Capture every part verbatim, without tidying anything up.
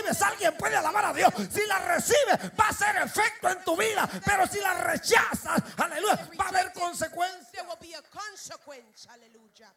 recibes, alguien puede alabar a Dios. Si la recibes, va a hacer efecto en tu vida. Pero si la rechazas, aleluya, va a haber consecuencias. There will be a consequence. Hallelujah.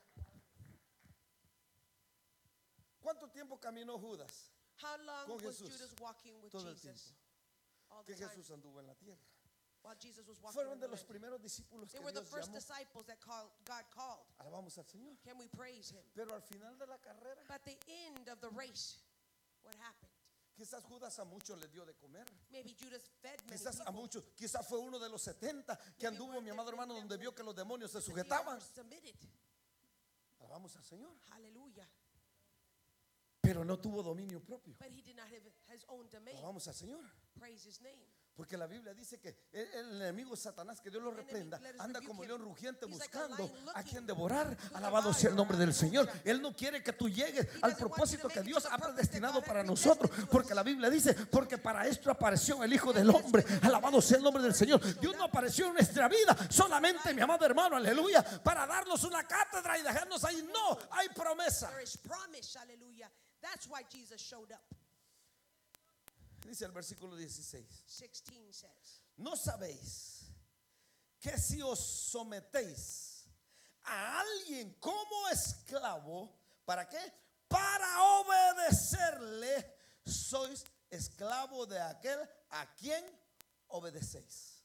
¿Cuánto tiempo caminó Judas? How long Con was Jesús. Judas walking with Todo el Jesus? tiempo All que the time. Jesús anduvo en la tierra. While Jesus was walking Fueron in de the los land. primeros discípulos They que were the Dios first llamó. disciples that called, God called. Alabamos al Señor. Can we praise him? Pero al final de la carrera, But the end of the race, what happened? quizás Judas a muchos les dio de comer. Maybe Judas fed many Quizás a people. muchos, quizás fue uno de los setenta que Maybe anduvo, one mi that amado went hermano, that donde vio way. que los demonios se But the sujetaban. others submitted. Alabamos al Señor. Hallelujah. Pero no tuvo dominio propio. But he did not have his own domain. Alabamos al Señor. Praise his name. Porque la Biblia dice que el, el enemigo Satanás, que Dios lo reprenda, let us anda rebuke como him. león rugiente He's like a buscando lion a looking quien devorar. to Alabado devour. sea el nombre del Señor. Hallelujah. Él no quiere que tú llegues He al doesn't want you propósito to que make it Dios to the ha purpose predestinado that God para has nosotros. predestined to Porque us. la Biblia dice, porque para esto apareció el Hijo del Hombre. Alabado sea el nombre del Señor. Dios no apareció en nuestra vida solamente, mi amado hermano, aleluya, para darnos una cátedra y dejarnos ahí. No, hay promesa. There is promise. Hallelujah. That's why Jesus showed up. Dice el versículo dieciséis. sixteen says, ¿No sabéis que si os sometéis a alguien como esclavo, ¿para qué? Para obedecerle, sois esclavo de aquel a quien obedecéis.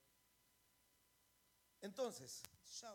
Entonces, so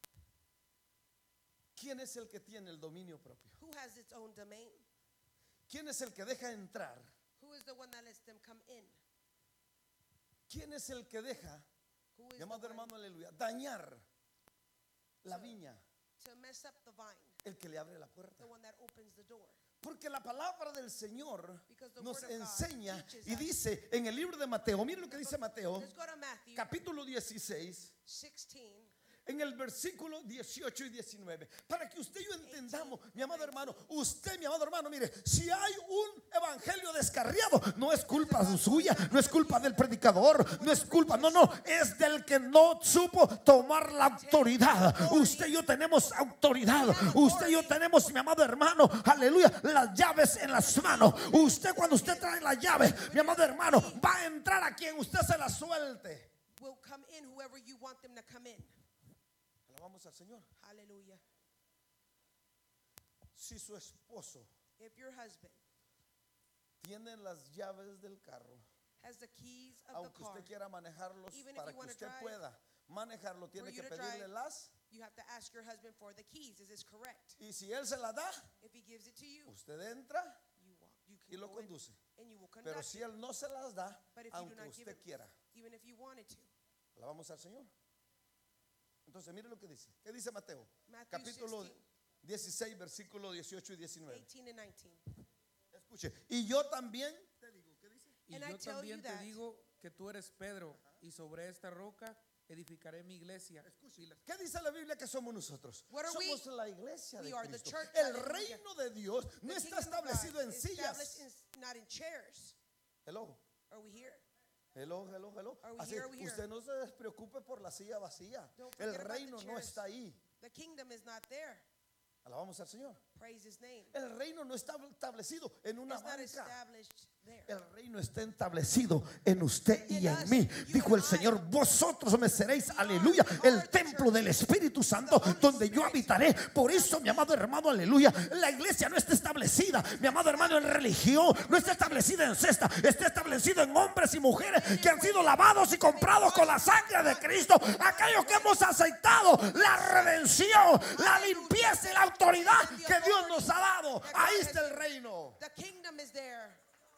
¿quién es el que tiene el dominio propio? who has its own domain? ¿Quién es el que deja entrar? Who is the one that lets them come in? ¿Quién es el que deja, Who is mi the amado one hermano, aleluya, dañar la viña? to mess up the vine? El que le abre la puerta. The one that opens the door. Porque la palabra del Señor Because the nos word of God enseña teaches y us. dice en el libro de Mateo, miren lo que dice Mateo, Let's go to Matthew capítulo dieciséis, sixteen. en el versículo dieciocho y diecinueve, para que usted y yo entendamos, mi amado hermano, usted, mi amado hermano, mire, si hay un evangelio descarriado, no es culpa suya, no es culpa del predicador, no es culpa, no, no, es del que no supo tomar la autoridad. Usted y yo tenemos autoridad, usted y yo tenemos, mi amado hermano, aleluya, las llaves en las manos. Usted, cuando usted trae la llave, mi amado hermano, va a entrar a quien usted se la suelte. Will come in whoever you want them to come in. Alabamos al Señor. Hallelujah. Si su esposo If your husband tiene las llaves del carro, has the keys of the aunque car, usted quiera manejarlos, Even if para you que wanna usted drive, pueda manejarlo, tiene for you que to pedirle drive, las, you have to ask your husband for the keys. Is this correct? y si él se las da, If he gives it to you, usted entra you walk, you y can lo go in conduce. and you will Pero conduct si it. él no se las da, But if you do aunque not give usted it, quiera, even if you wanted to. alabamos al Señor. Entonces mire lo que dice. ¿Qué dice Mateo? Matthew Capítulo sixteen, dieciséis, versículo dieciocho y diecinueve. eighteen and nineteen. Escuche, y yo también te digo, ¿qué dice? Y And I yo tell you también te that- digo que tú eres Pedro, y sobre esta roca edificaré mi iglesia. Y la- ¿Qué dice la Biblia que somos nosotros? What are we? Somos la iglesia de We are the Cristo. church, El hallelujah. reino de Dios no The está kingdom of God establecido en is established sillas. in- not in chairs. Hello, Are we here? hello, hello, hello. Are we Así, here? Are we here? usted no se despreocupe por la silla vacía. Don't El forget about the reino no chairs. está ahí. The kingdom is not there. Alabamos al Señor. Praise his name. El reino no está establecido en una It's not banca. established there. El reino está establecido en usted y en mí. Dijo el Señor, vosotros me seréis, aleluya, el templo del Espíritu Santo donde yo habitaré. Por eso, mi amado hermano, aleluya, la iglesia no está establecida, mi amado hermano, en religión, no está establecida en cesta, está establecida en hombres y mujeres que han sido lavados y comprados con la sangre de Cristo. Aquellos que hemos aceptado la redención, la limpieza y la autoridad que Dios nos ha dado. Ahí está el reino. The kingdom is there.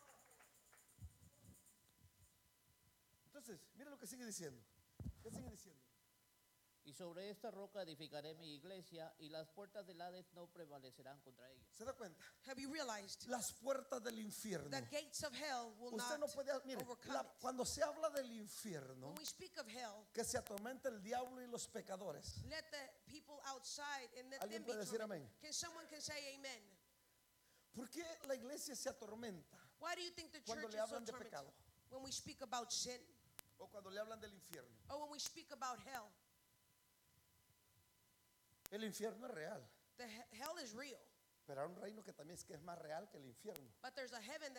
Entonces, mira lo que sigue diciendo. ¿Qué sigue diciendo? Y sobre esta roca edificaré mi iglesia, y las puertas del Hades no prevalecerán contra ella. ¿Se da cuenta? Have you realized Las puertas del infierno. the gates of hell will Usted not no puede, mire, overcome la- it? cuando se habla del infierno, When we speak of hell, que se atormenta el diablo y los pecadores. let the people outside and let ¿Alguien them be puede decir tormented. amén? Can someone can say amen? ¿Por qué la iglesia se atormenta Why do you think the cuando church le is so hablan de tormented? pecado? When we speak about sin, O cuando le hablan del infierno. or when we speak about hell? El infierno es real, The he- hell is real, pero hay un reino que también es que es más real que el infierno. but there's a heaven